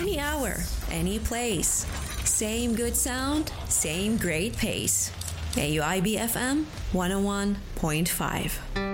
Any hour, any place. Same good sound, same great pace. AUIB FM 101.5.